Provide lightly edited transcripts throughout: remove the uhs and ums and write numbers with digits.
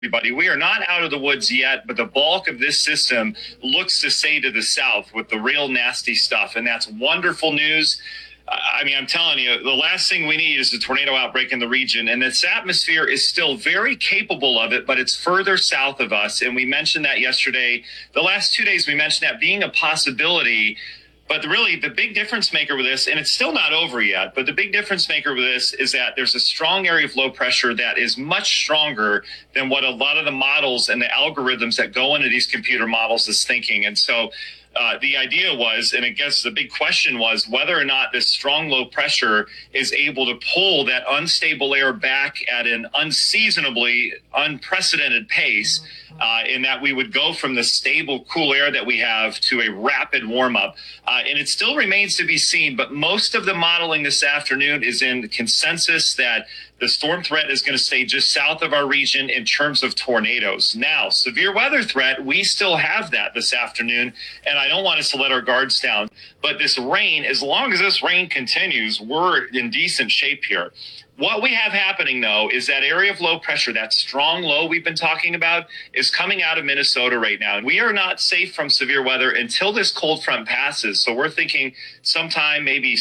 everybody. We are not out of the woods yet, but the bulk of this system looks to stay to the south with the real nasty stuff, and that's wonderful news. I'm telling you, the last thing we need is a tornado outbreak in the region, and this atmosphere is still very capable of it, but it's further south of us, and we mentioned that yesterday. The last 2 days, we mentioned that being a possibility. But really, the big difference maker with this, and it's still not over yet, but the big difference maker with this is that there's a strong area of low pressure that is much stronger than what a lot of the models and the algorithms that go into these computer models is thinking. And so the idea was, and I guess the big question was, whether or not this strong low pressure is able to pull that unstable air back at an unseasonably unprecedented pace, in that we would go from the stable cool air that we have to a rapid warm up. And it still remains to be seen, but most of the modeling this afternoon is in consensus that the storm threat is going to stay just south of our region in terms of tornadoes. Now, severe weather threat, we still have that this afternoon, and I don't want us to let our guards down. But this rain, as long as this rain continues, we're in decent shape here. What we have happening, though, is that area of low pressure, that strong low we've been talking about, is coming out of Minnesota right now. And we are not safe from severe weather until this cold front passes. So we're thinking sometime maybe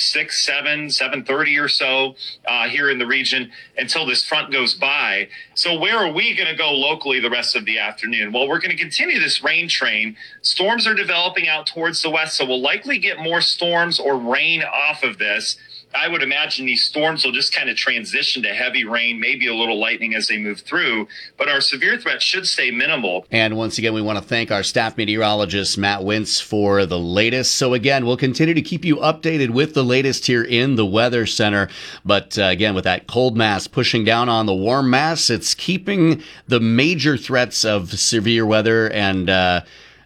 7:30 or so here in the region until this front goes by. So where are we going to go locally the rest of the afternoon? Well, we're going to continue this rain train. Storms are developing out towards the west, so we'll likely get more storms or rain off of this. I would imagine these storms will just kind of transition to heavy rain, maybe a little lightning as they move through, but our severe threat should stay minimal. And once again, we want to thank our staff meteorologist, Matt Wintz, for the latest. So again, we'll continue to keep you updated with the latest here in the Weather Center. But again, with that cold mass pushing down on the warm mass, it's keeping the major threats of severe weather and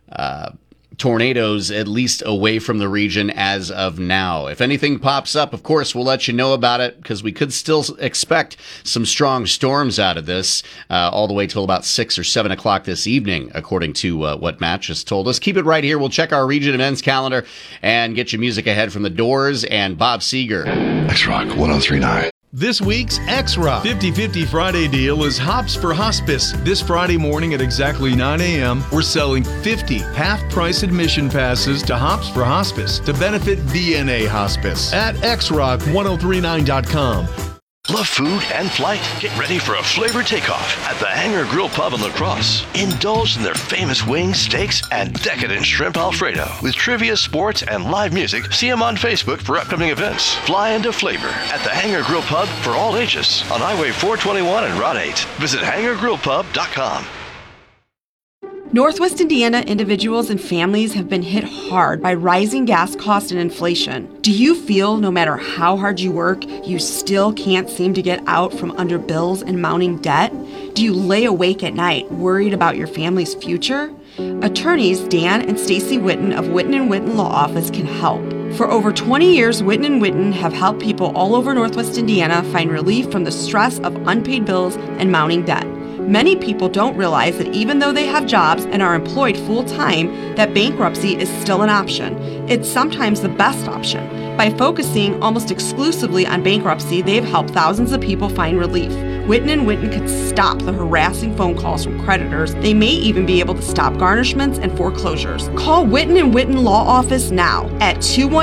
tornadoes at least away from the region as of now. If anything pops up, of course, we'll let you know about it, because we could still expect some strong storms out of this all the way till about 6 or 7 o'clock this evening, according to what Matt just told us. Keep it right here. We'll check our region events calendar and get you music ahead from the Doors and Bob Seger. X-Rock 103.9. This week's X-Rock 50/50 Friday deal is Hops for Hospice. This Friday morning at exactly 9 a.m., we're selling 50 half-price admission passes to Hops for Hospice to benefit VNA Hospice at xrock1039.com. Love food and flight? Get ready for a flavor takeoff at the Hangar Grill Pub in La Crosse. Indulge in their famous wings, steaks, and decadent shrimp Alfredo. With trivia, sports, and live music, see them on Facebook for upcoming events. Fly into flavor at the Hangar Grill Pub for all ages on Highway 421 and Route 8. Visit hangargrillpub.com. Northwest Indiana individuals and families have been hit hard by rising gas costs and inflation. Do you feel no matter how hard you work, you still can't seem to get out from under bills and mounting debt? Do you lay awake at night worried about your family's future? Attorneys Dan and Stacy Witten of Witten & Witten Law Office can help. For over 20 years, Witten & Witten have helped people all over Northwest Indiana find relief from the stress of unpaid bills and mounting debt. Many people don't realize that even though they have jobs and are employed full-time, that bankruptcy is still an option. It's sometimes the best option. By focusing almost exclusively on bankruptcy, they've helped thousands of people find relief. Witten & Witten could stop the harassing phone calls from creditors. They may even be able to stop garnishments and foreclosures. Call Witten & Witten Law Office now at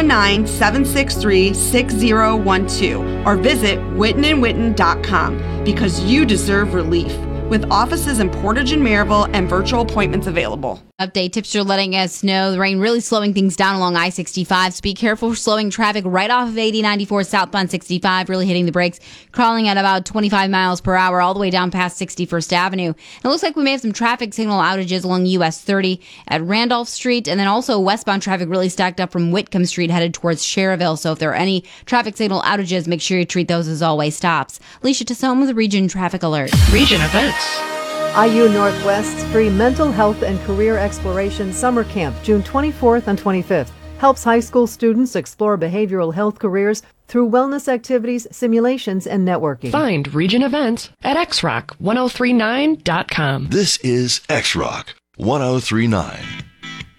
219-763-6012 or visit wittenandwitten.com, because you deserve relief. With offices in Portage and Maryville and virtual appointments available. Update tipster letting us know the rain really slowing things down along I-65. So be careful for slowing traffic right off of 80-94 southbound 65, really hitting the brakes, crawling at about 25 miles per hour all the way down past 61st Avenue. And it looks like we may have some traffic signal outages along US 30 at Randolph Street, and then also westbound traffic really stacked up from Whitcomb Street headed towards Cherville. So if there are any traffic signal outages, make sure you treat those as always stops. Alicia Tassone with a Region Traffic Alert. Region events. IU Northwest's free Mental Health and Career Exploration Summer Camp, June 24th and 25th, helps high school students explore behavioral health careers through wellness activities, simulations, and networking. Find region events at xrock1039.com. This is X-Rock 103.9.